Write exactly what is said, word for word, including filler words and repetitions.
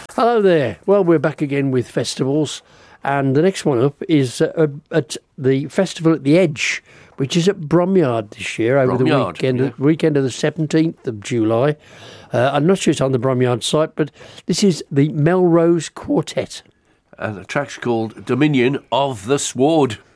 Hello there. Well, we're back again with festivals, and the next one up is uh, at the Festival at the Edge, which is at Bromyard this year over Bromyard, the weekend, yeah. weekend of the seventeenth of July. Uh, I'm not sure it's on the Bromyard site, but this is the Melrose Quartet. And the track's called Dominion of the Sword.